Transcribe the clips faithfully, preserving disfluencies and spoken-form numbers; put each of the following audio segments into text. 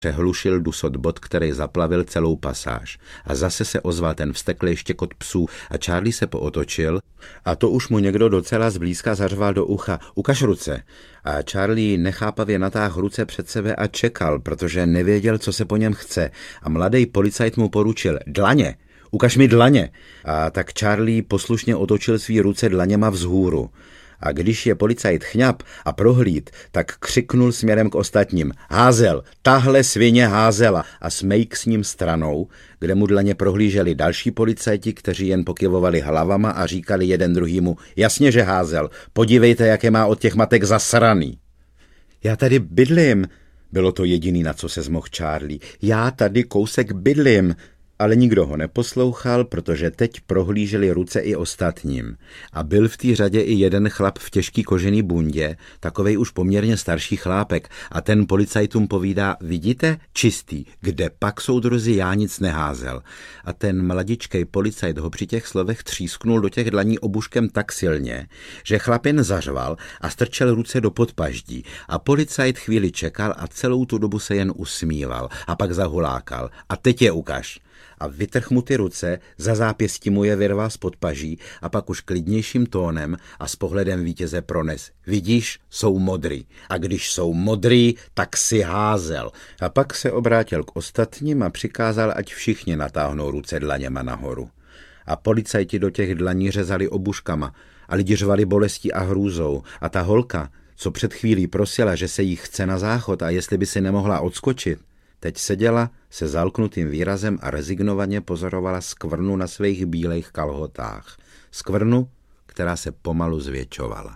Přehlušil dusot bot, který zaplavil celou pasáž. A zase se ozval ten vzteklý štěkot psů a Charlie se pootočil a to už mu někdo docela zblízka zařval do ucha. Ukaž ruce. A Charlie nechápavě natáhl ruce před sebe a čekal, protože nevěděl, co se po něm chce. A mladý policajt mu poručil: dlaně, ukaž mi dlaně. A tak Charlie poslušně otočil svý ruce dlaněma vzhůru. A když je policajt chňap a prohlíd, tak křiknul směrem k ostatním: házel, tahle svině házela, a smejk s ním stranou, kde mu dlaně prohlíželi další policajti, kteří jen pokyvovali hlavama a říkali jeden druhýmu: jasně, že házel, podívejte, jak je má od těch matek zasraný. Já tady bydlím, bylo to jediný, na co se zmohl Charlie. Já tady kousek bydlím. Ale nikdo ho neposlouchal, protože teď prohlíželi ruce i ostatním. A byl v té řadě i jeden chlap v těžký kožený bundě, takovej už poměrně starší chlápek, a ten policajtům povídá: vidíte, čistý, kde pak, soudruzi, já nic neházel. A ten mladičkej policajt ho při těch slovech třísknul do těch dlaní obuškem tak silně, že chlap jen zařval a strčel ruce do podpaždí. A policajt chvíli čekal a celou tu dobu se jen usmíval a pak zahulákal: a teď je ukaž. A vytrhl mu ty ruce, za zápěstí mu je vyrval z podpaží a pak už klidnějším tónem a s pohledem vítěze prones: vidíš, jsou modrý. A když jsou modrý, tak si házel. A pak se obrátil k ostatním a přikázal, ať všichni natáhnou ruce dlaněma nahoru. A policajti do těch dlaní řezali obuškama a lidi řvali bolestí a hrůzou. A ta holka, co před chvílí prosila, že se jí chce na záchod a jestli by si nemohla odskočit, teď seděla se zalknutým výrazem a rezignovaně pozorovala skvrnu na svých bílejch kalhotách. Skvrnu, která se pomalu zvětšovala.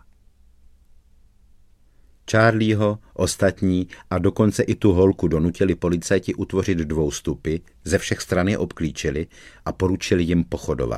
Charlieho, ostatní a dokonce i tu holku donutili policajti utvořit dvoustupy, ze všech stran je obklíčili a poručili jim pochodovat.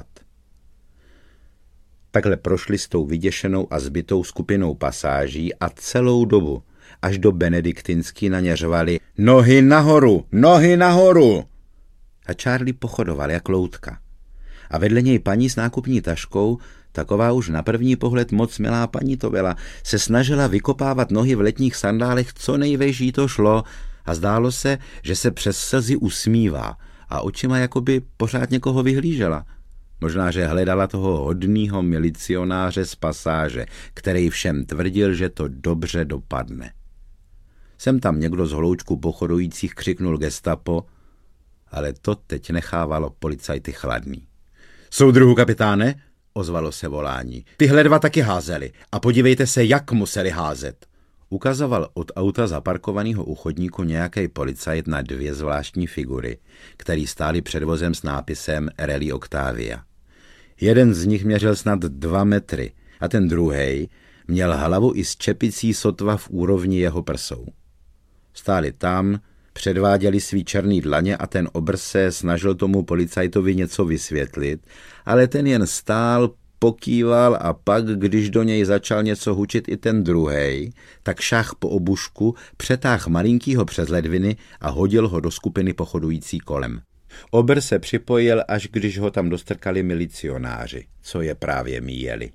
Takhle prošli s tou vyděšenou a zbytou skupinou pasáží a celou dobu až do Benediktinský na ně řvali: nohy nahoru, nohy nahoru! A Charlie pochodoval jak loutka. A vedle něj paní s nákupní taškou, taková už na první pohled moc milá paní to byla, se snažila vykopávat nohy v letních sandálech, co nejvejš jí to šlo, a zdálo se, že se přes slzy usmívá a očima jakoby pořád někoho vyhlížela. Možná, že hledala toho hodnýho milicionáře z pasáže, který všem tvrdil, že to dobře dopadne. Sem tam někdo z hloučku pochodujících křiknul gestapo, ale to teď nechávalo policajty chladný. Soudruhu kapitáne, ozvalo se volání, tyhle dva taky házeli a podívejte se, jak museli házet. Ukazoval od auta zaparkovaného u chodníku nějaký policajt na dvě zvláštní figury, který stály před vozem s nápisem Rally Octavia. Jeden z nich měřil snad dva metry a ten druhej měl hlavu i s čepicí sotva v úrovni jeho prsou. Stáli tam, předváděli svý černý dlaně a ten obr se snažil tomu policajtovi něco vysvětlit, ale ten jen stál, pokýval a pak, když do něj začal něco hučit i ten druhej, tak šáh po obušku, přetáhl malinkýho přes ledviny a hodil ho do skupiny pochodující kolem. Obr se připojil, až když ho tam dostrkali milicionáři, co je právě míjeli.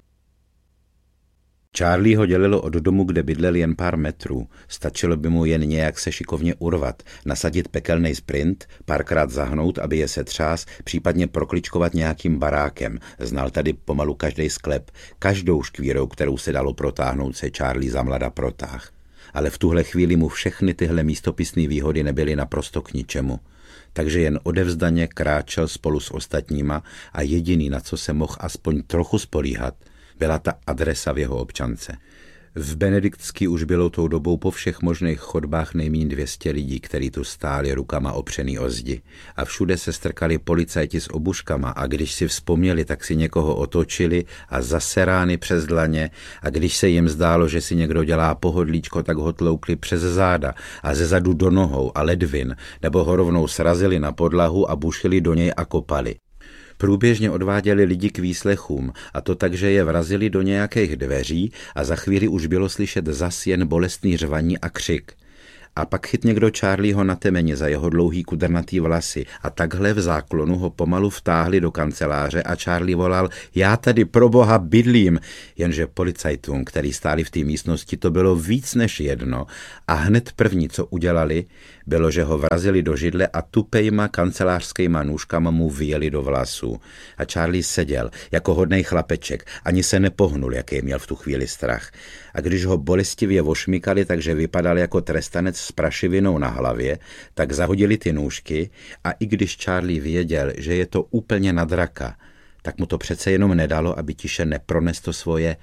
Charlie ho dělilo od domu, kde bydlel, jen pár metrů. Stačilo by mu jen nějak se šikovně urvat, nasadit pekelný sprint, párkrát zahnout, aby je setřás, případně prokličkovat nějakým barákem. Znal tady pomalu každej sklep, každou škvírou, kterou se dalo protáhnout, se Charlie zamlada protáh. Ale v tuhle chvíli mu všechny tyhle místopisné výhody nebyly naprosto k ničemu. Takže jen odevzdaně kráčel spolu s ostatníma a jediný, na co se mohl aspoň trochu spolíhat, byla ta adresa v jeho občance. V Benediktský už bylo tou dobou po všech možných chodbách nejméně dvě stě lidí, kteří tu stáli rukama opřený o zdi. A všude se strkali policajti s obuškama a když si vzpomněli, tak si někoho otočili a zase rány přes dlaně a když se jim zdálo, že si někdo dělá pohodlíčko, tak ho tloukli přes záda a ze zadu do nohou a ledvin, nebo ho rovnou srazili na podlahu a bušili do něj a kopali. Průběžně odváděli lidi k výslechům, a to tak, že je vrazili do nějakých dveří a za chvíli už bylo slyšet zas jen bolestný řvaní a křik. A pak chyt někdo Charlieho na temeni za jeho dlouhý kudrnatý vlasy a takhle v záklonu ho pomalu vtáhli do kanceláře a Charlie volal: já tady pro boha bydlím, jenže policajtům, který stáli v té místnosti, to bylo víc než jedno a hned první, co udělali, bylo, že ho vrazili do židle a tupejma kancelářskýma nůžkama mu vyjeli do vlasů. A Charlie seděl jako hodnej chlapeček, ani se nepohnul, jaký měl v tu chvíli strach. A když ho bolestivě vošmykali, takže vypadal jako trestanec s prašivinou na hlavě, tak zahodili ty nůžky a i když Charlie věděl, že je to úplně na draka, tak mu to přece jenom nedalo, aby tiše neprones to svoje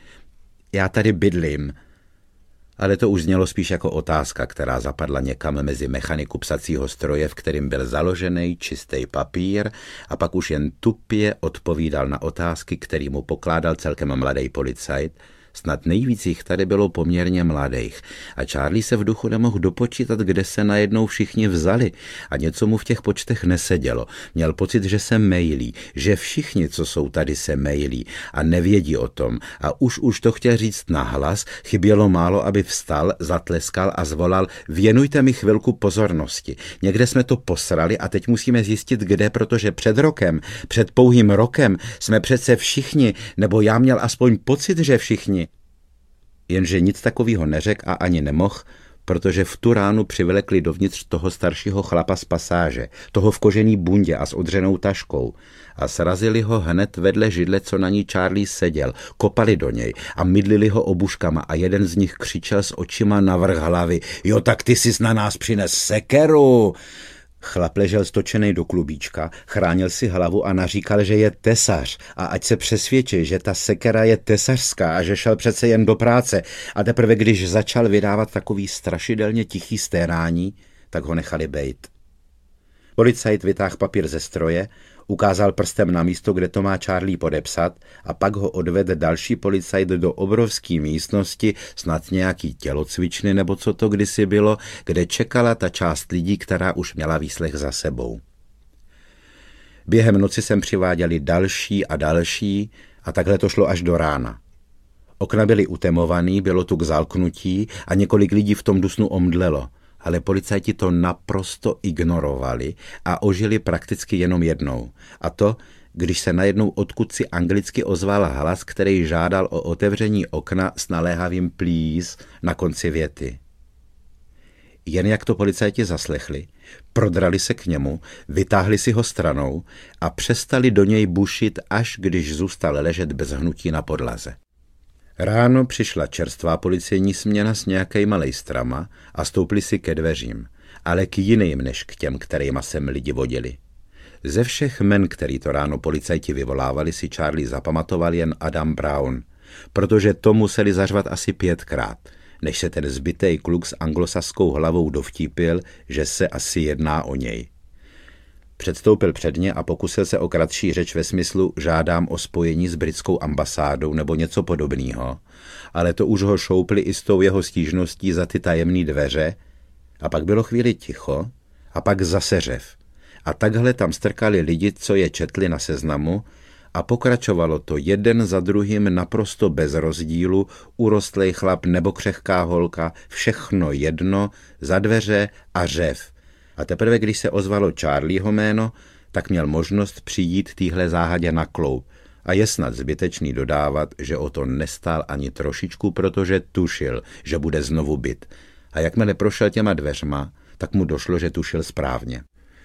já tady bydlím. Ale to už znělo spíš jako otázka, která zapadla někam mezi mechaniku psacího stroje, v kterým byl založený čistý papír a pak už jen tupě odpovídal na otázky, který mu pokládal celkem mladý policajt. Snad nejvíc jich tady bylo poměrně mladých a Charlie se v duchu nemohl dopočítat, kde se najednou všichni vzali a něco mu v těch počtech nesedělo. Měl pocit, že se mejlí, že všichni, co jsou tady, se mejlí a nevědí o tom a už už to chtěl říct nahlas, chybělo málo, aby vstal, zatleskal a zvolal: věnujte mi chvilku pozornosti. Někde jsme to posrali a teď musíme zjistit, kde, protože před rokem, před pouhým rokem jsme přece všichni, nebo já měl aspoň pocit, že všichni. Jenže nic takového neřekl a ani nemohl, protože v tu ránu přivlekli dovnitř toho staršího chlapa z pasáže, toho v kožený bundě a s odřenou taškou a srazili ho hned vedle židle, co na ní Charlie seděl, kopali do něj a mydlili ho obuškama a jeden z nich křičel s očima navrch hlavy: jo, tak ty jsi na nás přines sekeru! Chlap ležel stočenej do klubíčka, chránil si hlavu a naříkal, že je tesař a ať se přesvědčí, že ta sekera je tesařská a že šel přece jen do práce. A teprve když začal vydávat takový strašidelně tichý stérání, tak ho nechali bejt. Policajt vytáhl papír ze stroje, ukázal prstem na místo, kde to má Charlie podepsat a pak ho odvedl další policajt do obrovské místnosti, snad nějaký tělocvičny nebo co to kdysi bylo, kde čekala ta část lidí, která už měla výslech za sebou. Během noci sem přiváděli další a další a takhle to šlo až do rána. Okna byly utemovaný, bylo tu k zalknutí a několik lidí v tom dusnu omdlelo. Ale policajti to naprosto ignorovali a ožili prakticky jenom jednou. A to, když se najednou odkud si anglicky ozval hlas, který žádal o otevření okna s naléhavým please na konci věty. Jen jak to policajti zaslechli, prodrali se k němu, vytáhli si ho stranou a přestali do něj bušit, až když zůstal ležet bez hnutí na podlaze. Ráno přišla čerstvá policejní směna s nějakýma lejstrama a stoupli si ke dveřím, ale k jiným než k těm, kterýma sem lidi vodili. Ze všech men, který to ráno policajti vyvolávali, si Charlie zapamatoval jen Adam Brown, protože to museli zařvat asi pětkrát, než se ten zbytej kluk s anglosaskou hlavou dovtípil, že se asi jedná o něj. Předstoupil před ně a pokusil se o kratší řeč ve smyslu žádám o spojení s britskou ambasádou nebo něco podobného, ale to už ho šoupli i s tou jeho stížností za ty tajemné dveře a pak bylo chvíli ticho a pak zase řev. A takhle tam strkali lidi, co je četli na seznamu a pokračovalo to jeden za druhým naprosto bez rozdílu, urostlej chlap nebo křehká holka, všechno jedno, za dveře a řev. A teprve, když se ozvalo Charlieho jméno, tak měl možnost přijít týhle záhadě na kloub. A je snad zbytečný dodávat, že o to nestál ani trošičku, protože tušil, že bude znovu bit. A jakmile prošel těma dveřma, tak mu došlo, že tušil správně.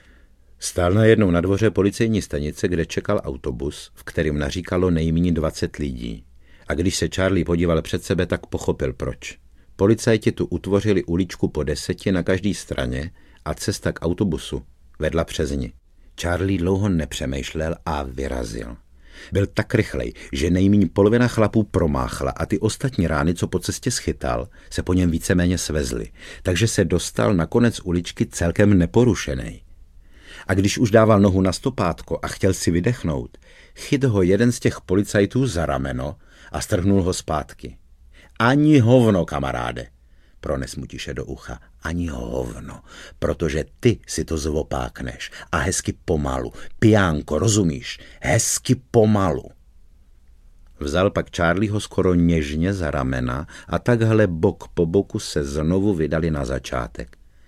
Stál najednou na dvoře policejní stanice, kde čekal autobus, v kterým naříkalo nejméně dvacet lidí. A když se Charlie podíval před sebe, tak pochopil proč. Policajti tu utvořili uličku po deseti na každé straně a cesta k autobusu vedla přes ní. Charlie dlouho nepřemýšlel a vyrazil. Byl tak rychlej, že nejméně polovina chlapů promáchla a ty ostatní rány, co po cestě schytal, se po něm víceméně svezly, takže se dostal na konec uličky celkem neporušenej. A když už dával nohu na stopátko a chtěl si vydechnout, chyt ho jeden z těch policajtů za rameno a strhnul ho zpátky. Ani hovno, kamaráde, prones mu tiše do ucha, ani hovno, protože ty si to zvopákneš a hezky pomalu, pijánko, rozumíš, hezky pomalu. Vzal pak Charlieho skoro něžně za ramena a takhle bok po boku se znovu vydali na začátek.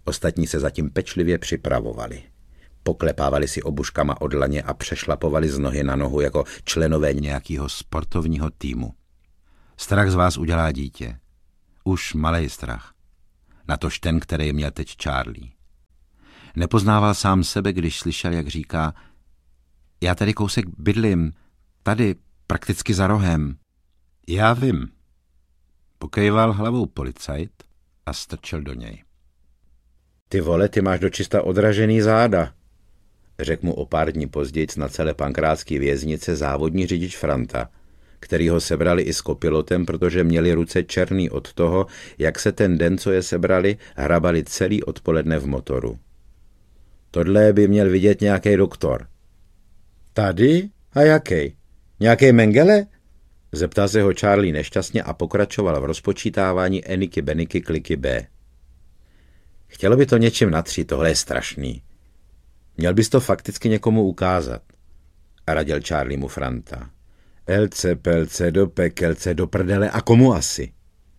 Ostatní se zatím pečlivě připravovali. Poklepávali si obuškama od dlaně a přešlapovali z nohy na nohu jako členové nějakého sportovního týmu. Strach z vás udělá dítě. Už malej strach. Natož ten, který měl teď Charlie. Nepoznával sám sebe, když slyšel, jak říká: já tady kousek bydlím, tady, prakticky za rohem. Já vím. Pokejval hlavou policajt a strčil do něj. Ty vole, ty máš dočista odražený záda, řekl mu o pár dní později na celé pankrátské věznice závodní řidič Franta, který ho sebrali i s kopilotem, protože měli ruce černý od toho, jak se ten den, co je sebrali, hrabali celý odpoledne v motoru. Tohle by měl vidět nějaký doktor. Tady? A jaký? Nějaký Mengele? Zeptal se ho Charlie nešťastně a pokračoval v rozpočítávání Eniky Beniky kliky B. Chtělo by to něčím natřít, tohle je strašný. Měl bys to fakticky někomu ukázat, a radil Charlie mu Franta. Elce, pelce, do pekelce, do prdele, a komu asi?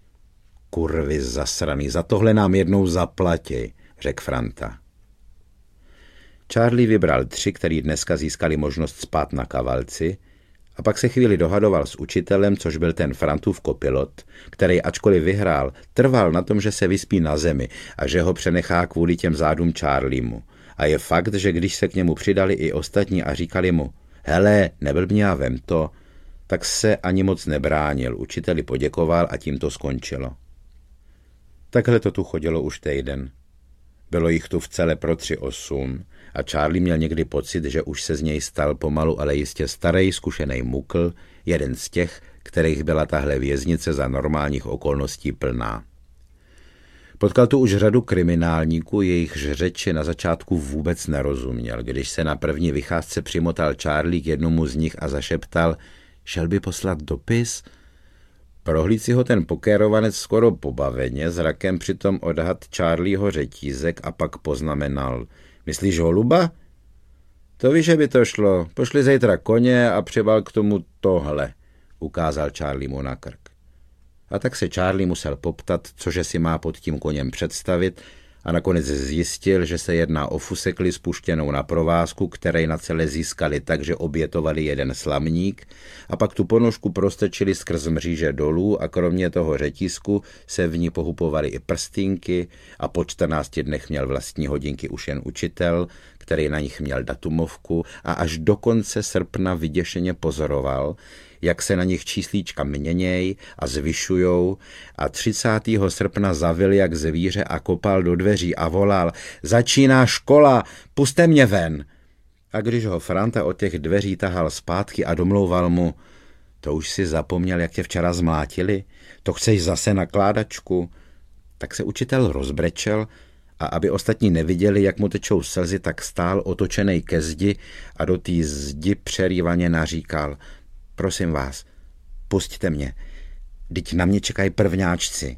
Kurvy zasraný, za tohle nám jednou zaplatí, řekl Franta. Charlie vybral tři, který dneska získali možnost spát na kavalci, a pak se chvíli dohadoval s učitelem, což byl ten Frantův kopilot, který ačkoliv vyhrál, trval na tom, že se vyspí na zemi a že ho přenechá kvůli těm zádům Charliemu. A je fakt, že když se k němu přidali i ostatní a říkali mu: hele, neblbni a vem to, tak se ani moc nebránil, učiteli poděkoval a tím to skončilo. Takhle to tu chodilo už týden. Bylo jich tu v celé pro tři osm a Charlie měl někdy pocit, že už se z něj stal pomalu, ale jistě starý, zkušenej mukl, jeden z těch, kterých byla tahle věznice za normálních okolností plná. Potkal tu už řadu kriminálníků, jejichž řeči na začátku vůbec nerozuměl. Když se na první vycházce přimotal Charlie k jednomu z nich a zašeptal: šel by poslat dopis? Prohlíd si ho ten pokérovanec skoro pobaveně, zrakem přitom odhad Charlieho řetízek a pak poznamenal: myslíš holuba? To víš, že by to šlo. Pošli zítra koně a přibal k tomu tohle, ukázal Charlie mu na krk. A tak se Charlie musel poptat, cože si má pod tím koněm představit, a nakonec zjistil, že se jedná o fusekli spuštěnou na provázku, které na celé získali tak, že obětovali jeden slamník, a pak tu ponožku prostrčili skrz mříže dolů a kromě toho řetízku se v ní pohupovaly i prstínky a po čtrnácti dnech měl vlastní hodinky už jen učitel, který na nich měl datumovku, a až do konce srpna vyděšeně pozoroval, jak se na nich číslíčka měněj a zvyšujou, a třicátého srpna zavil jak zvíře a kopal do dveří a volal: začíná škola, puste mě ven. A když ho Franta od těch dveří tahal zpátky a domlouval mu: to už si zapomněl, jak tě včera zmlátili, to chceš zase na kládačku, tak se učitel rozbrečel, a aby ostatní neviděli, jak mu tečou slzy, tak stál otočenej ke zdi a do té zdi přerývaně naříkal: prosím vás, pusťte mě, vždyť na mě čekají prvňáčci.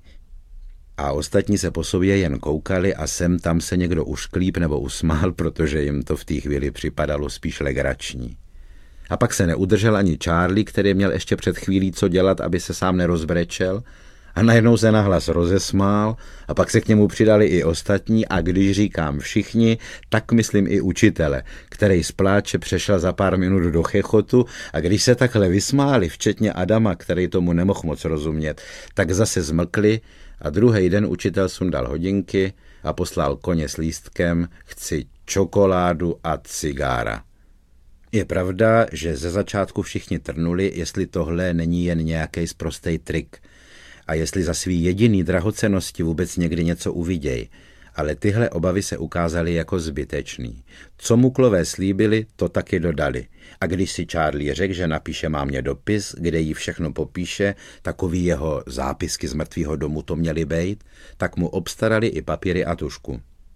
A ostatní se po sobě jen koukali a sem tam se někdo ušklíp nebo usmál, protože jim to v té chvíli připadalo spíš legrační. A pak se neudržel ani Charlie, který měl ještě před chvílí co dělat, aby se sám nerozbrečel, a najednou se nahlas rozesmál a pak se k němu přidali i ostatní, a když říkám všichni, tak myslím i učitele, který z pláče přešel za pár minut do chechotu, a když se takhle vysmáli, včetně Adama, který tomu nemohl moc rozumět, tak zase zmlkli a druhý den učitel sundal hodinky a poslal koně s lístkem: chci čokoládu a cigára. Je pravda, že ze začátku všichni trnuli, jestli tohle není jen nějaký sprostej trik a jestli za svý jediný drahocennosti vůbec někdy něco uviděj, ale tyhle obavy se ukázaly jako zbytečný. Co muklové slíbili, to taky dodali. A když si Charlie řekl, že napíše mámě dopis, kde jí všechno popíše, takový jeho zápisky z mrtvýho domu to měly bejt, tak mu obstarali i papíry a tužku.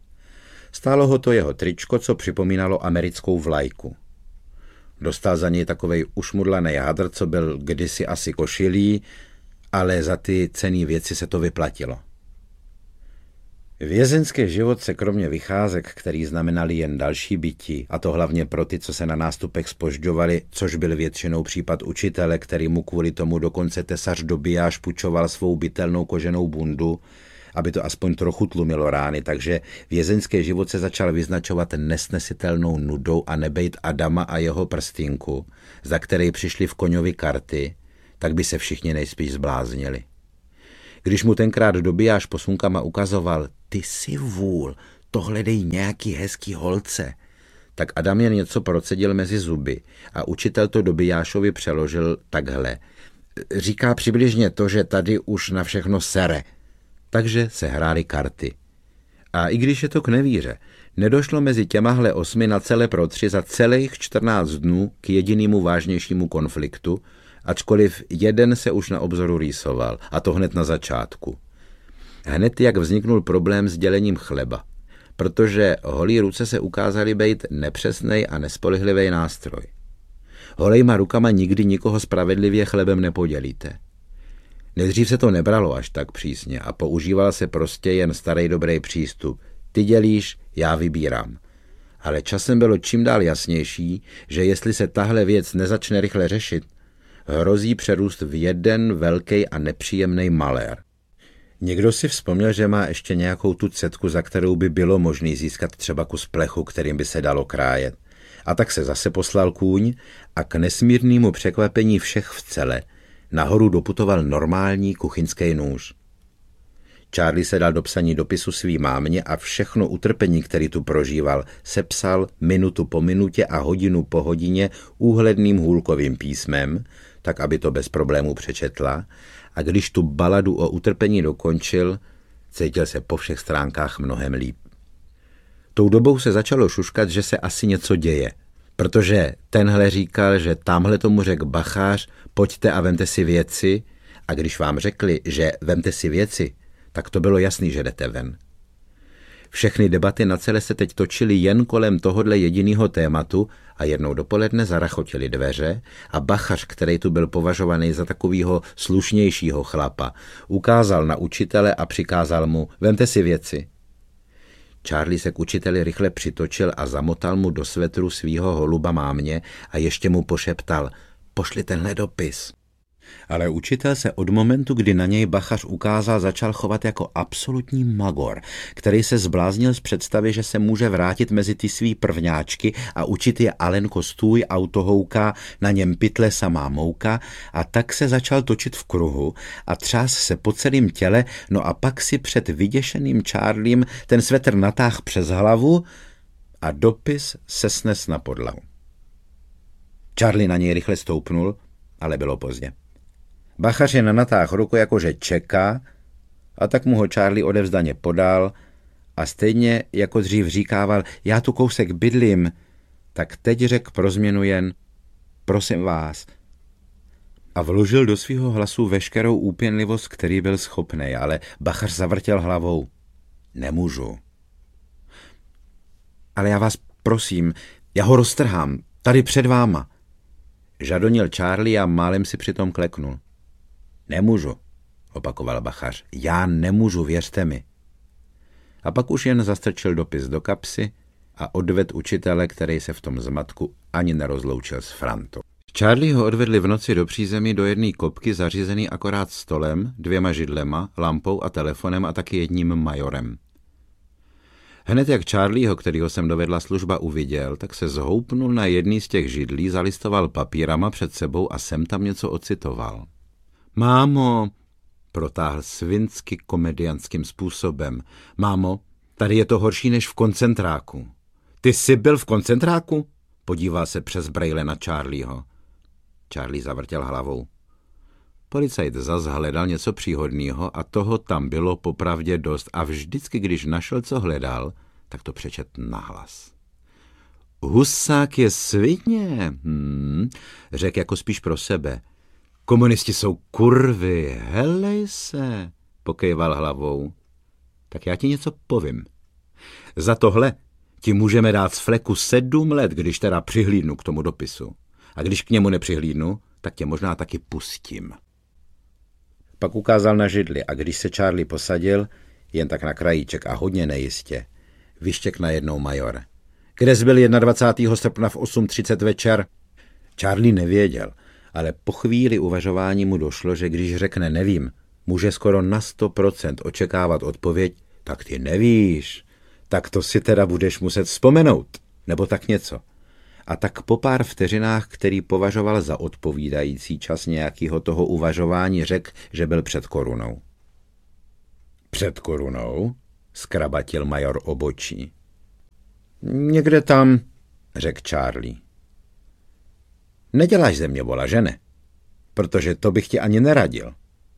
Stálo ho to jeho tričko, co připomínalo americkou vlajku. Dostal za něj takovej ušmudlaný hadr, co byl kdysi asi košilí, ale za ty cenné věci se to vyplatilo. Vězeňský život se kromě vycházek, který znamenali jen další bytí, a to hlavně pro ty, co se na nástupech zpožďovali, což byl většinou případ učitele, který mu kvůli tomu dokonce tesař Dobijáš půjčoval svou bytelnou koženou bundu, aby to aspoň trochu tlumilo rány, takže vězeňský život se začal vyznačovat nesnesitelnou nudou a nebejt Adama a jeho prstinku, za který přišli v Koňovi karty, tak by se všichni nejspíš zbláznili. Když mu tenkrát dobijáš posunkama ukazoval, ty jsi vůl, tohle dej nějaký hezký holce, tak Adam jen něco procedil mezi zuby a učitel to dobijášovi přeložil takhle. Říká přibližně to, že tady už na všechno sere. Takže se hrály karty. A i když je to k nevíře, nedošlo mezi těmahle osmi na celé pro tři za celých čtrnáct dnů k jedinému vážnějšímu konfliktu, ačkoliv jeden se už na obzoru rýsoval, a to hned na začátku. Hned jak vzniknul problém s dělením chleba, protože holí ruce se ukázaly být nepřesnej a nespolehlivý nástroj. Holejma rukama nikdy nikoho spravedlivě chlebem nepodělíte. Nejdřív se to nebralo až tak přísně a používal se prostě jen starý dobrý přístup. Ty dělíš, já vybírám. Ale časem bylo čím dál jasnější, že jestli se tahle věc nezačne rychle řešit, hrozí přerůst v jeden velký a nepříjemný malér. Někdo si vzpomněl, že má ještě nějakou tu cetku, za kterou by bylo možné získat třeba kus plechu, kterým by se dalo krájet. A tak se zase poslal kůň a k nesmírnému překvapení všech v cele nahoru doputoval normální kuchyňský nůž. Charlie se dal do psaní dopisu svý mámě a všechno utrpení, který tu prožíval, sepsal minutu po minutě a hodinu po hodině úhledným hůlkovým písmem, tak aby to bez problémů přečetla, a když tu baladu o utrpení dokončil, cítil se po všech stránkách mnohem líp. Tou dobou se začalo šuškat, že se asi něco děje, protože tenhle říkal, že tamhle tomu řekl bachář, pojďte a vemte si věci, a když vám řekli, že vemte si věci, tak to bylo jasný, že jdete ven. Všechny debaty na celé se teď točily jen kolem tohodle jediného tématu a jednou dopoledne zarachotily dveře a bachař, který tu byl považovaný za takovýho slušnějšího chlapa, ukázal na učitele a přikázal mu, vemte si věci. Charlie se k učiteli rychle přitočil a zamotal mu do svetru svýho holuba mámě a ještě mu pošeptal, pošli tenhle dopis. Ale učitel se od momentu, kdy na něj bachař ukázal, začal chovat jako absolutní magor, který se zbláznil z představy, že se může vrátit mezi ty svý prvňáčky a učit je Alenko stůj, autohouka, na něm pytle samá mouka, a tak se začal točit v kruhu a třás se po celém těle, no a pak si před vyděšeným Charliem ten svetr natáhl přes hlavu a dopis se snes na podlahu. Charlie na něj rychle stoupnul, ale bylo pozdě. Bachař je na natáh ruku jakože čeká, a tak mu ho Charlie odevzdaně podal a stejně jako dřív říkával, já tu kousek bydlím, tak teď řekl pro změnu jen, prosím vás. A vložil do svého hlasu veškerou úpěnlivost, který byl schopnej, ale bachař zavrtěl hlavou. Nemůžu. Ale já vás prosím, já ho roztrhám, tady před váma. Žadonil Charlie a málem si přitom kleknul. Nemůžu, opakoval bachař, já nemůžu, věřte mi. A pak už jen zastrčil dopis do kapsy a odved učitele, který se v tom zmatku ani nerozloučil s Frantou. Charlie ho odvedli v noci do přízemí do jedné kopky zařízený akorát stolem, dvěma židlema, lampou a telefonem a taky jedním majorem. Hned jak Charlieho, kterýho jsem dovedla služba, uviděl, tak se zhoupnul na jedný z těch židlí, zalistoval papírama před sebou a sem tam něco ocitoval. Mámo, protáhl svinsky komedianským způsobem. Mámo, tady je to horší než v koncentráku. Ty jsi byl v koncentráku? Podíval se přes brejle na Charlieho. Charlie zavrtěl hlavou. Policajt zas hledal něco příhodného a toho tam bylo popravdě dost a vždycky, když našel, co hledal, tak to přečet nahlas. Husák je svině, hm, řekl jako spíš pro sebe. Komunisti jsou kurvy, helej se, pokejval hlavou. Tak já ti něco povím. Za tohle ti můžeme dát z fleku sedm let, když teda přihlídnu k tomu dopisu. A když k němu nepřihlídnu, tak tě možná taky pustím. Pak ukázal na židli a když se Charlie posadil, jen tak na krajíček a hodně nejistě, vyštěk najednou major. Kde jsi byl dvacátého prvního srpna v osm třicet večer? Charlie nevěděl, ale po chvíli uvažování mu došlo, že když řekne nevím, může skoro na sto procent očekávat odpověď, tak ty nevíš, tak to si teda budeš muset vzpomenout, nebo tak něco. A tak po pár vteřinách, který považoval za odpovídající čas nějakého toho uvažování, řekl, že byl před korunou. Před korunou? Zkrabatil major obočí. Někde tam, řekl Charlie. Neděláš ze mě vola, že ne? Protože to bych ti ani neradil.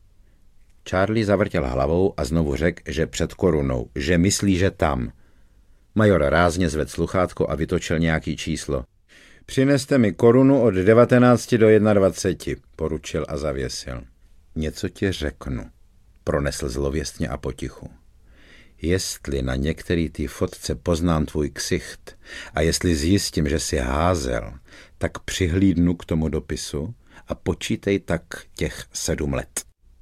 Charlie zavrtěl hlavou a znovu řekl, že před korunou, že myslí, že tam. Major rázně zvedl sluchátko a vytočil nějaký číslo. Přineste mi korunu od devatenácti do jednadvaceti, poručil a zavěsil. Něco ti řeknu, pronesl zlověstně a potichu. Jestli na některý té fotce poznám tvůj ksicht a jestli zjistím, že jsi házel, tak přihlídnu k tomu dopisu a počítej tak těch sedm let.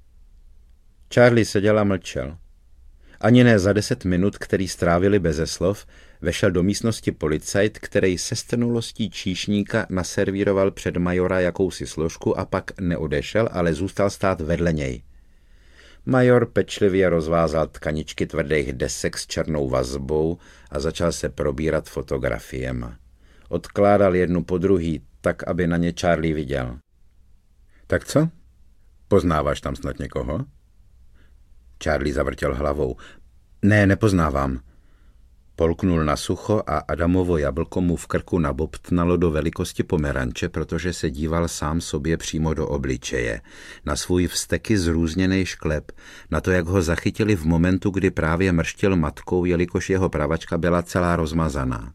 Charlie seděl a mlčel. Ani ne za deset minut, který strávili beze slov, vešel do místnosti policajt, který se strnulostí číšníka naservíroval před majora jakousi složku a pak neodešel, ale zůstal stát vedle něj. Major pečlivě rozvázal tkaničky tvrdých desek s černou vazbou a začal se probírat fotografiema. Odkládal jednu po druhý, tak, aby na ně Charlie viděl. Tak co? Poznáváš tam snad někoho? Charlie zavrtěl hlavou. Ne, nepoznávám. Polknul na sucho a Adamovo jablko mu v krku nabobtnalo do velikosti pomeranče, protože se díval sám sobě přímo do obličeje, na svůj vzteky zrůzněnej šklep, na to, jak ho zachytili v momentu, kdy právě mrštil matkou, jelikož jeho pravačka byla celá rozmazaná.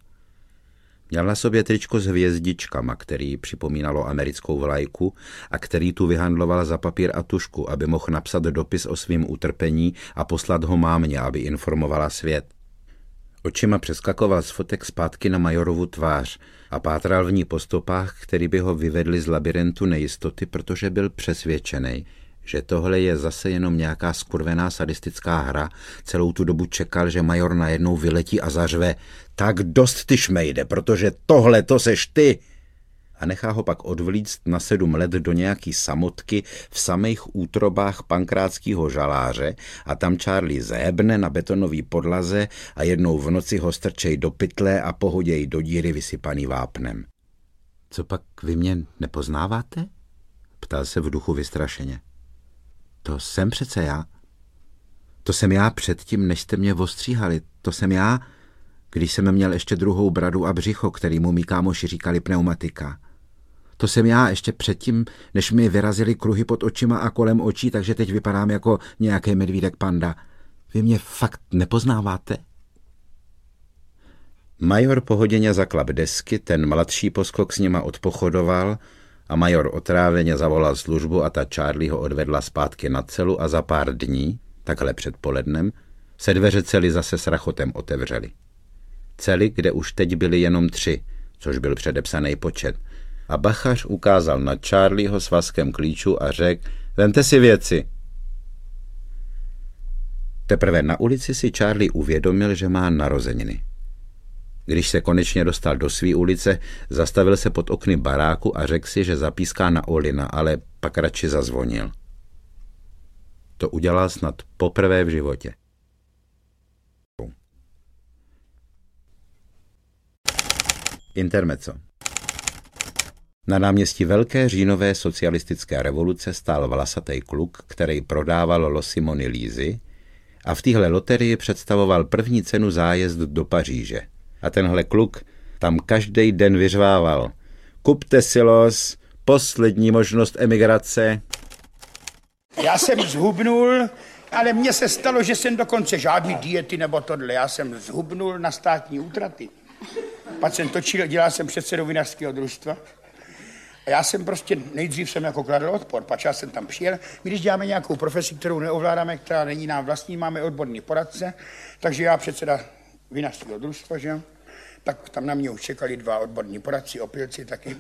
Měl na sobě tričko s hvězdičkama, který připomínalo americkou vlajku a který tu vyhandloval za papír a tušku, aby mohl napsat dopis o svým utrpení a poslat ho mámě, aby informovala svět. Očima přeskakoval z fotek zpátky na majorovu tvář a pátral v ní po stopách, který by ho vyvedli z labirintu nejistoty, protože byl přesvědčený, že tohle je zase jenom nějaká skurvená sadistická hra. Celou tu dobu čekal, že major najednou vyletí a zařve: tak dost ty šmejde, protože tohle to seš ty. A nechá ho pak odvlíct na sedm let do nějaký samotky v samých útrobách pankrátského žaláře a tam Charlie zébne na betonový podlaze a jednou v noci ho strčej do pytle a pohoděj do díry vysypaný vápnem. Co pak vy mě nepoznáváte? Ptal se v duchu vystrašeně. To jsem přece já. To jsem já předtím, než jste mě ostříhali. To jsem já, když jsem měl ještě druhou bradu a břicho, kterýmu mý kámoši říkali pneumatika. To jsem já ještě předtím, než mi vyrazili kruhy pod očima a kolem očí, takže teď vypadám jako nějaký medvídek panda. Vy mě fakt nepoznáváte? Major pohoděně zaklap desky, ten mladší poskok s nima odpochodoval a major otráveně zavolal službu a ta Charlie ho odvedla zpátky na celu a za pár dní, takhle před polednem, se dveře cely zase s rachotem otevřely. Cely, kde už teď byly jenom tři, což byl předepsaný počet, a bachař ukázal na Charlieho svazkem klíčů a řekl: vemte si věci. Teprve na ulici si Charlie uvědomil, že má narozeniny. Když se konečně dostal do své ulice, zastavil se pod okny baráku a řekl si, že zapíská na Olina, ale pak radši zazvonil. To udělal snad poprvé v životě. Intermezzo. Na náměstí Velké říjnové socialistické revoluce stál vlasatý kluk, který prodával losimony lízy a v téhle loterii představoval první cenu zájezdu do Paříže. A tenhle kluk tam každý den vyřvával: kupte si los, poslední možnost emigrace. Já jsem zhubnul, ale mně se stalo, že jsem dokonce žádný diety nebo tohle. Já jsem zhubnul na státní útraty. Pak jsem točil, dělal jsem předsedou vinařského družstva. A já jsem prostě, nejdřív jsem jako kladl odpor, pak já jsem tam přijel. My když děláme nějakou profesi, kterou neovládáme, která není nám vlastní, máme odborný poradce, takže já předseda vinařského družstva, že jo. Tak tam na mě už čekali dva odborní poradci, opilci taky.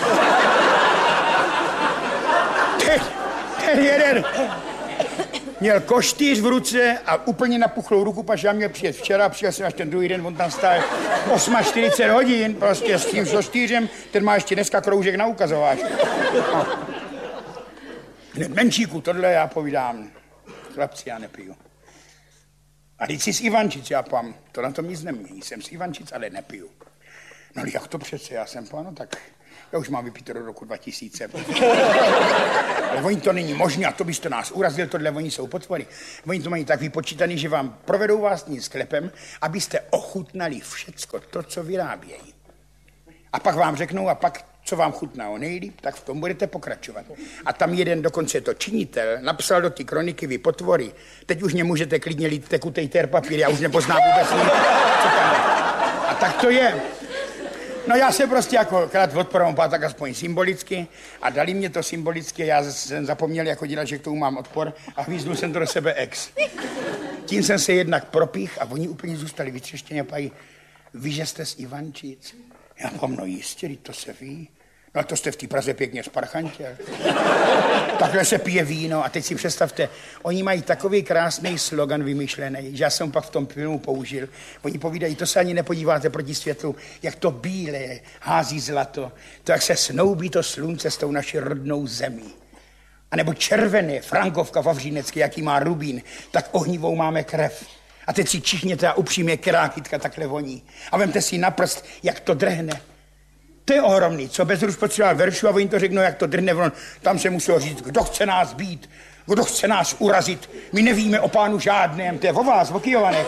Ten, ten jeden měl koštýř v ruce a úplně napuchlou ruku, pač já měl přijet včera, přijel jsem až ten druhý den, on tam stál čtyřicet osm hodin, prostě s tím koštýřem, ten má ještě dneska kroužek na ukazováč. No. Hned menšíku, tohle já povídám, chlapci, já nepiju. A když jsi z Ivančic, já pám, to na tom nic nemění, jsem z Ivančic, ale nepiju. No jak to přece, já jsem pán, no tak já už mám vypít do roku dva tisíce. Ale oni to není možné a to byste nás urazil, tohle oni jsou potvory. Oni to mají tak vypočítaný, že vám provedou vás tím sklepem, abyste ochutnali všecko to, co vyrábějí. A pak vám řeknou, a pak, co vám chutná o nejlíp, tak v tom budete pokračovat. A tam jeden, dokonce to činitel, napsal do ty kroniky, vy potvory, teď už nemůžete klidně lít tekutej ter papír, já už nepoznám vůbec nic, co tam je. A tak to je. No já se prostě jako krát odporom pát tak aspoň symbolicky a dali mě to symbolicky, já jsem zapomněl jako dělat, že k tomu mám odpor a hvízdnul jsem to do sebe ex. Tím jsem se jednak propích a oni úplně zůstali vytřeštěni a pají, vy, že jste z Ivančic? Já mám, no jistě, to se ví. No a to jste v té Praze pěkně sparchantěl. Takhle se pije víno a teď si představte, oni mají takový krásný slogan vymyšlený, že já jsem pak v tom filmu použil. Oni povídají, to se ani nepodíváte proti světlu, jak to bílé hází zlato, to jak se snoubí to slunce s tou naší rodnou zemí. A nebo červené, Frankovka Vavřínecké, jaký má rubín, tak ohnivou máme krev. A teď si čichněte a upřímně kerákytka takhle voní. A vemte si na prst, jak to drhne. To je ohromný, co Bezruč potřeboval veršu a oni to řeknou, jak to drhne. Tam se muselo říct, kdo chce nás být, kdo chce nás urazit. My nevíme o pánu žádném, to je o vás, o Kyjované.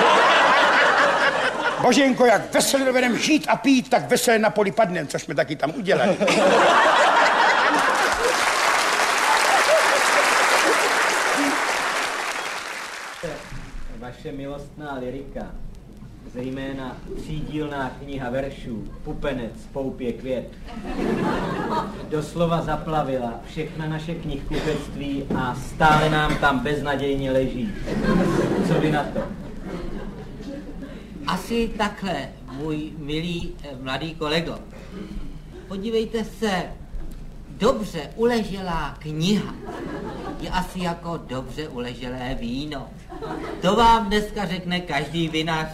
Boženko, jak veselé dovedem žít a pít, tak veselé na poli padnem, což jsme taky tam udělali. Vaše milostná lyrika, zejména třídílná kniha veršů Pupenec, Poupě květ, doslova zaplavila všechna naše knihkupectví a stále nám tam beznadějně leží. Co vy na to? Asi takhle, můj milý eh, mladý kolego. Podívejte se, dobře uleželá kniha je asi jako dobře uleželé víno. To vám dneska řekne každý vinař.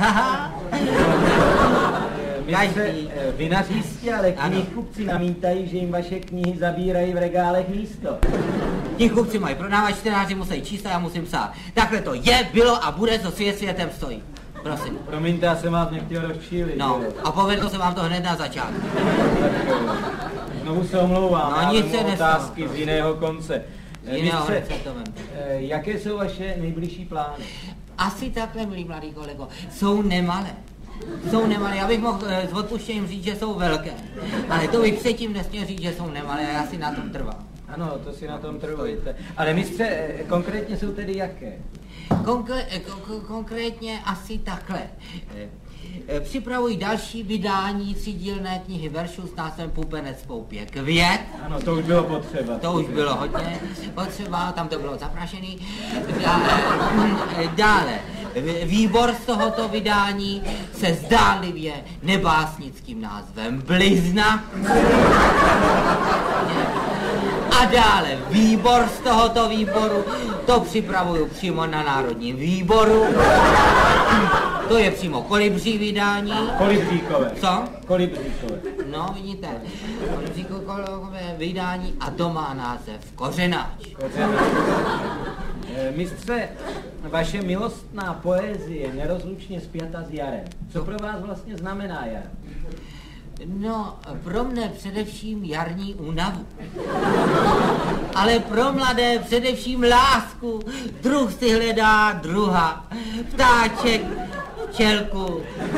Každý vinař jistě, ale knihkupci namítají, že jim vaše knihy zabírají v regálech místo. Knihkupci mají prodávat, čtenáři musí číst a já musím psát. Takhle to je, bylo a bude, co svět světem stojí. Prosím. Promiňte, já jsem vás nechtěl rozčílit. No, a povedlo se vám to hned na začátku. Znovu se omlouvám, no, já nic se otázky z jiného konce. Jiného Mistře, jaké jsou vaše nejbližší plány? Asi takhle, milý mladý kolego, jsou nemalé. Jsou nemalé, já bych mohl s odpuštěním říct, že jsou velké. Ale to bych předtím nesměl říct, že jsou nemalé a já si na tom trvám. Ano, to si na tom trvujete. Ale mistře, konkrétně jsou tedy jaké? Konkré- kon- konkrétně asi takhle. Připravují další vydání třídílné knihy veršů s názvem Pupenec, Poupě květ. Ano, to už bylo potřeba. To už bylo hodně potřeba, tam to bylo zaprašený. Dále, výbor z tohoto vydání se zdánlivě nebásnickým názvem Blizna. A dále výbor z tohoto výboru, to připravuju přímo na Národním výboru. To je přímo kolibří vydání. Kolibříkové. Co? Kolibříkové. No, vidíte, kolibříkové vydání a to má název Kořenáč. Kořenáč. Mistře, vaše milostná poezie nerozlučně spjata s jarem. Co pro vás vlastně znamená jar? No, pro mne především jarní únavu. Ale pro mladé především lásku. Druh si hledá druha. Ptáček, včelku.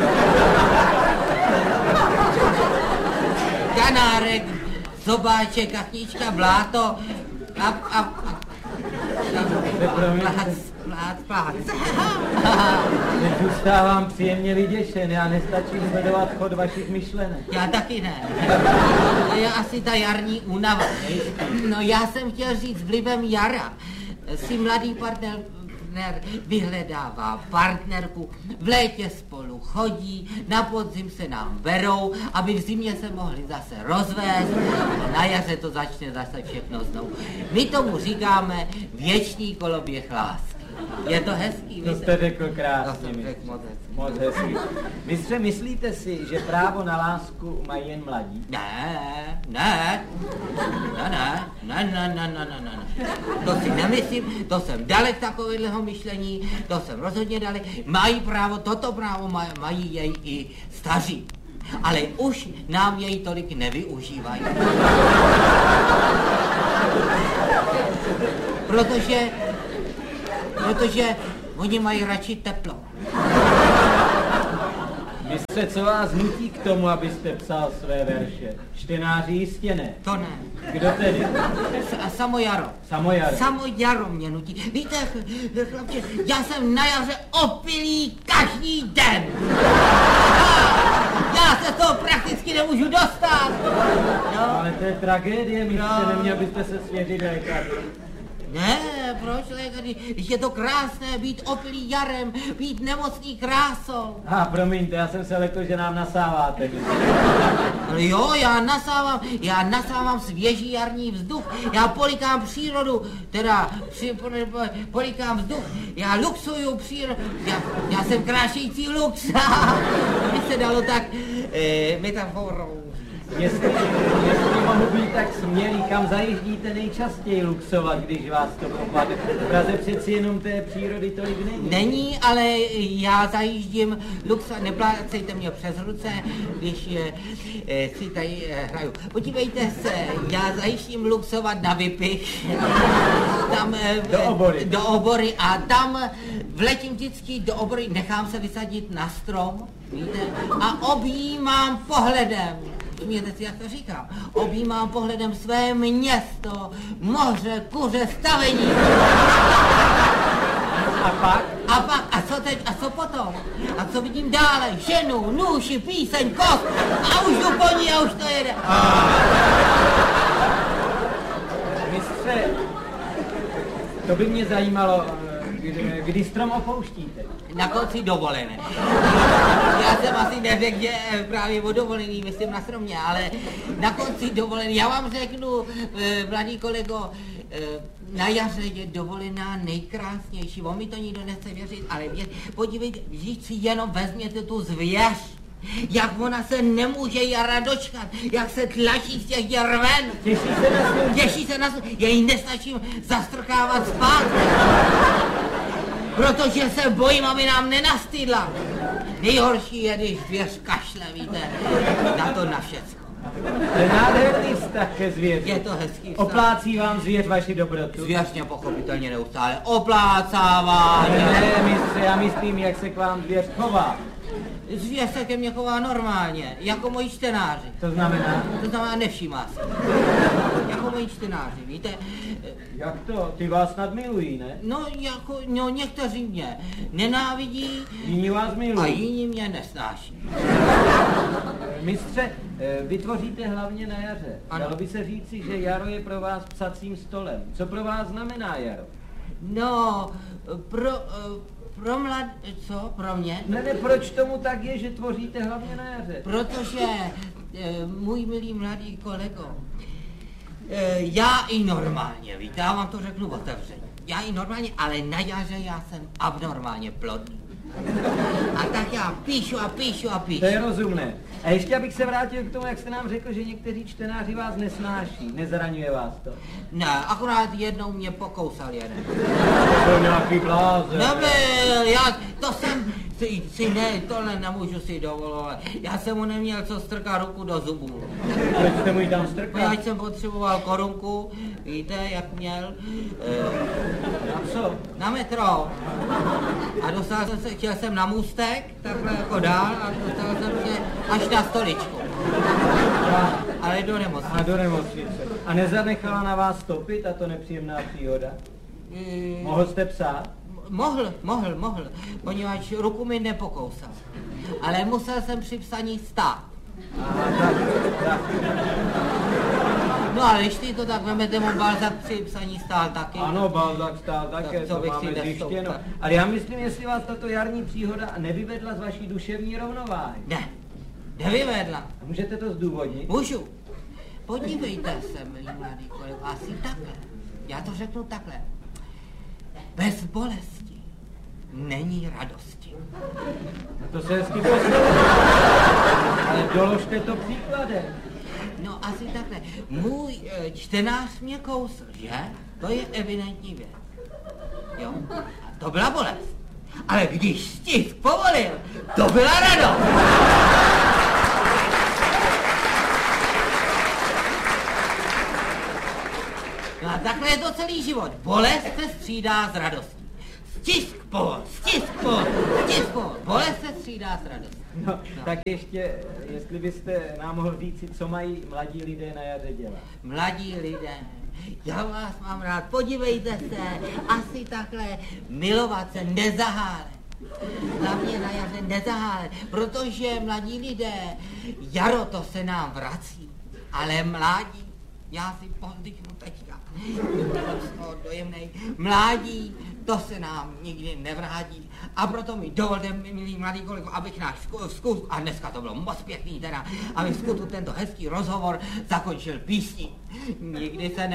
Kanárek, zobáček, kachnička, bláto. A, a, a, plác, plác, plác. Zůstávám příjemně vyděšen, já nestačím sledovat chod vašich myšlenek. Já taky ne. To je asi ta jarní únava. No já jsem chtěl říct vlivem jara. Si mladý partner vyhledává partnerku, v létě spolu chodí, na podzim se nám berou, aby v zimě se mohli zase rozvést a na jaře to začne zase všechno znovu. My tomu říkáme věčný koloběh lásky. Je to hezký, To jste řekl krásně, To jsem mistře. řekl moc hezký. Moc hezký. Mistře, myslíte si, že právo na lásku mají jen mladí? Ne, ne, ne, ne, ne, ne, ne, ne, ne, ne. To si nemyslím, to jsem dalek takového myšlení, to jsem rozhodně dalek. Mají právo, toto právo maj, mají jej i staří. Ale už nám jej tolik nevyužívají. Protože, protože oni mají radši teplo. Mistře, co vás nutí k tomu, abyste psal své verše? Čtenáři jistě ne. To ne. Kdo tedy? S- samo jaro. Samo jaro. Samo jaro mě nutí. Víte, chlapče, já jsem na jaře opilý každý den. Já se toho prakticky nemůžu dostat. No. Ale to je tragédie, mistře, No. neměl byste se svěřit lékaři. Ne, proč lékaři? Když je to krásné být opilý jarem, být nemocný krásou. A promiňte, já jsem se lekl, že nám nasáváte. Ale jo, já nasávám, já nasávám svěží jarní vzduch, já polikám přírodu, teda při, po, po, polikám vzduch, já luxuju přírodu, já, já jsem krášející lux, by se dalo tak e, metaforou. Jestli, jestli mohu být tak smělý, kam zajíždíte nejčastěji luxovat, když vás to popadne? V Praze přeci jenom té přírody tolik není. Není, ale já zajíždím luxa, neplácejte mě přes ruce, když e, e, si tady e, hraju. Podívejte se, já zajíždím luxovat na Vypich, tam e, Do Obory. do Obory a tam vletím vždycky do Obory, nechám se vysadit na strom, víte, a objímám pohledem. Smějte si, jak to říkám. Objímám pohledem své město, moře, kuře, stavení. A pak? A pak, a co teď, a co potom? A co vidím dále? Ženu, nůši, píseň, kost. A už jdu po ní a už to jede. Mistře, to by mě zajímalo, kdy, kdy strom opouštíte. Na konci dovolené. Já jsem asi neřekl, že právě o dovolený, myslím na stromě, ale na konci dovolené. Já vám řeknu, eh, mladý kolego, eh, na jaře je dovolená nejkrásnější. On mi to nikdo nechce věřit, ale mě, podívejte, vždyť si jenom vezměte tu zvěř. Jak ona se nemůže jara dočkat, jak se tlačí z těch děr ven. Těší se na slunce. Těší se na slunce. Já jí nestačím zastrkávat spát. Protože se bojím, aby nám nenastydla. Nejhorší je, když zvěř kašle, víte, na to na všecko. To je nádherný vztah ke zvěři. Je to hezký vztah. Oplácí vám zvěř vaši dobrotu? Zvěř mě pochopitelně neustále oplácává. Ne, mistře, já myslím, jak se k vám zvěř chová. Zvěř se ke mně chová normálně, jako moji čtenáři. To znamená? To znamená, nevšímá se. Jako moji čtenáři, víte. Jak to? Ty vás snad milují, ne? No, jako, no, někteří mě nenávidí Jiní vás a milují. jiní mě nesnáší. Mistře, eh, vytvoříte hlavně na jaře. Ano. Dalo by se říci, že jaro je pro vás psacím stolem. Co pro vás znamená jaro? No, pro, eh, pro mlad... Co? Pro mě? Ne, ne, proč tomu tak je, že tvoříte hlavně na jaře? Protože, eh, můj milý mladý kolego, eh, já i normálně, víte, já vám to řeknu otevřeně, já i normálně, ale na jaře já jsem abnormálně plodný. A tak já píšu a píšu a píšu. To je rozumné. A ještě abych se vrátil k tomu, jak jste nám řekl, že někteří čtenáři vás nesnáší. Nezraňuje vás to? Ne, akorát jednou mě pokousal jeden. To je nějaký blázen. Nebyl, já, to jsem, si, si ne, tohle nemůžu si dovolovat. Já jsem mu neměl co strkat ruku do zubů. Proč jste mu ji tam No, strkal? já jsem potřeboval korunku, víte, jak měl, e, A co? na metro. A dostal jsem se, chtěl jsem na můstek, takhle jako dál, a dostal jsem se až na stoličku. Ale do A nemocnice. do nemocnice. A nezanechala na vás stopy tato nepříjemná příhoda? Mm, Mohl jste psát? Mohl, mohl, mohl, poněvadž ruku mi nepokousal. Ale musel jsem při psaní stát. Aha, tak, tak. No ale když ty to tak vemete, mu Balzac při psaní stál taky. Ano, Balzac stál také, Tak co to bych máme si zjištěno. nestoupil. Ale já myslím, jestli vás tato jarní příhoda nevyvedla z vaší duševní rovnováhy. Ne, nevyvedla. A můžete to zdůvodnit? Můžu. Podívejte se, milý mladý kolego, asi takhle. Já to řeknu takhle. Bez bolesti není radosti. No to se hezky poslouchá, ale doložte to příkladem. No asi takhle. Můj e, čtenář mě kousl, že? To je evidentní věc. Jo, a to byla bolest. Ale když stisk povolil, to byla radost. No a takhle je to celý život. Bolest se střídá s radostí. Stisk povol, stisk povol, stisk povol. Bolest se střídá s radostí. No, no, tak ještě, jestli byste nám mohl říci, co mají mladí lidé na jaře dělat. Mladí lidé, já vás mám rád, podívejte se, asi takhle milovat se, nezahálet. Hlavně na jaře nezahálet, protože mladí lidé, jaro to se nám vrací, ale mládí, já si povzdychnu teďka, dojemnej, mládí, to se nám nikdy nevrátí. A proto mi dovolte, milí mladí kolego, abych náš zkus, a dneska to bylo moc pěkný teda, abych zkusil tento hezký rozhovor zakončil písní. Nikdy se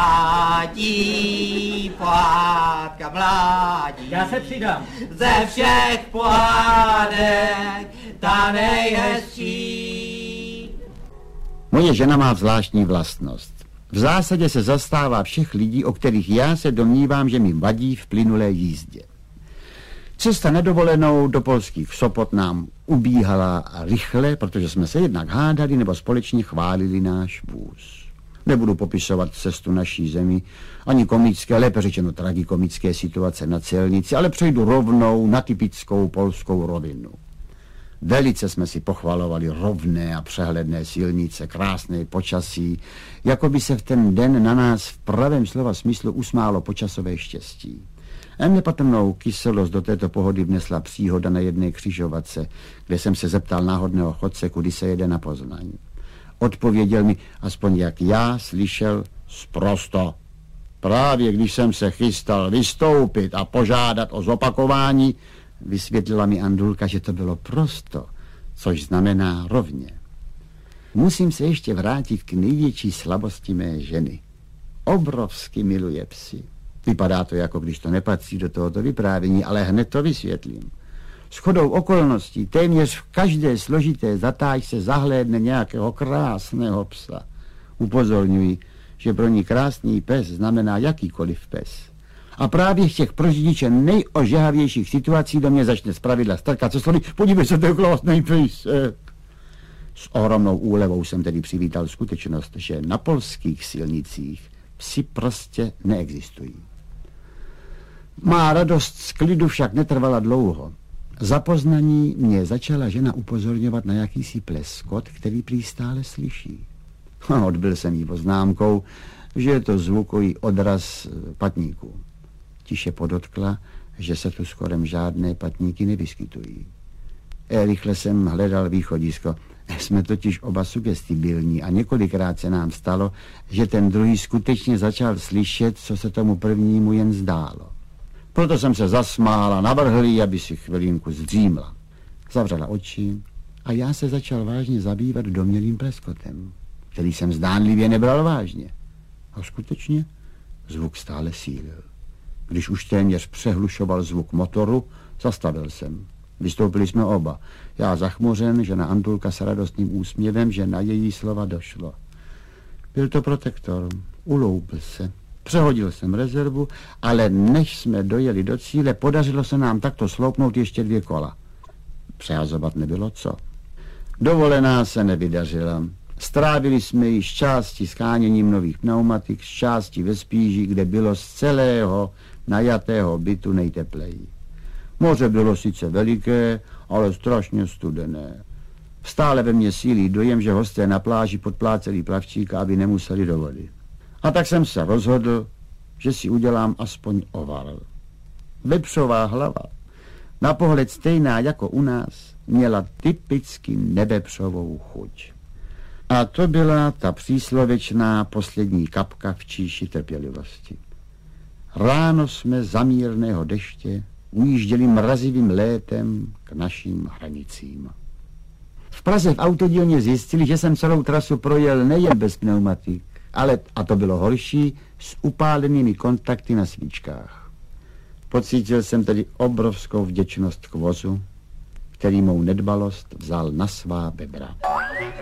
nevrátí pohádka mládí. Já se přidám. Ze všech pohádek ta nejhezčí. Moje žena má zvláštní vlastnost. V zásadě se zastává všech lidí, o kterých já se domnívám, že mi vadí v plynulé jízdě. Cesta nedovolenou do polských Sopot nám ubíhala rychle, protože jsme se jednak hádali nebo společně chválili náš vůz. Nebudu popisovat cestu naší zemi, ani komické, lépe řečeno tragikomické situace na celnici, ale přejdu rovnou na typickou polskou rovinu. Velice jsme si pochvalovali rovné a přehledné silnice, krásné počasí, jako by se v ten den na nás v pravém slova smyslu usmálo počasové štěstí. A nepatrnou kyselost do této pohody vnesla příhoda na jedné křižovatce, kde jsem se zeptal náhodného chodce, kudy se jede na Poznaň. Odpověděl mi, aspoň jak já slyšel, sprosto. Právě když jsem se chystal vystoupit a požádat o zopakování, vysvětlila mi Andulka, že to bylo prosto, což znamená rovně. Musím se ještě vrátit k největší slabosti mé ženy. Obrovsky miluje psy. Vypadá to, jako když to nepatří do tohoto vyprávění, ale hned to vysvětlím. Shodou okolností téměř v každé složité zatáčce zahlédne nějakého krásného psa. Upozorňuji, že pro ní krásný pes znamená jakýkoliv pes. A právě v těch pro řidiče nejožehavějších situací do mě začne zpravidla strkat, co slovy, podívej se, to je krásný pes. S ohromnou úlevou jsem tedy přivítal skutečnost, že na polských silnicích psi prostě neexistují. Má radost z klidu však netrvala dlouho. Za Poznaní mě začala žena upozorňovat na jakýsi pleskot, který prý stále slyší. A odbyl jsem jí poznámkou, že je to zvukový odraz patníků. Tiše podotkla, že se tu skorem žádné patníky nevyskytují. E, rychle jsem hledal východisko. Jsme totiž oba sugestibilní a několikrát se nám stalo, že ten druhý skutečně začal slyšet, co se tomu prvnímu jen zdálo. Proto jsem se zasmál a navrhl jí, aby si chvilinku zdřímla. Zavřela oči a já se začal vážně zabývat domnělým pleskotem, který jsem zdánlivě nebral vážně. A skutečně zvuk stále sílil. Když už téměř přehlušoval zvuk motoru, zastavil jsem. Vystoupili jsme oba. Já zachmuřen, žena Andulka s radostným úsměvem, že na její slova došlo. Byl to protektor. Uloupil se. Přehodil jsem rezervu, ale než jsme dojeli do cíle, podařilo se nám takto sloupnout ještě dvě kola. Přehazovat nebylo co. Dovolená se nevydařila. Strávili jsme ji z části sháněním nových pneumatik, z části ve Spíži, kde bylo z celého najatého bytu nejtepleji. Moře bylo sice veliké, ale strašně studené. Stále ve mně sílí dojem, že hosté na pláži podpláceli plavčíka, aby nemuseli do vody. A tak jsem se rozhodl, že si udělám aspoň oval. Vepřová hlava, na pohled stejná jako u nás, měla typicky nevepřovou chuť. A to byla ta příslovečná poslední kapka v číši trpělivosti. Ráno jsme za mírného deště ujížděli mrazivým létem k našim hranicím. V Praze v autodílně zjistili, že jsem celou trasu projel nejen bez pneumatik, ale, a to bylo horší, s upálenými kontakty na svíčkách. Pocítil jsem tedy obrovskou vděčnost k vozu, který mou nedbalost vzal na svá bebra.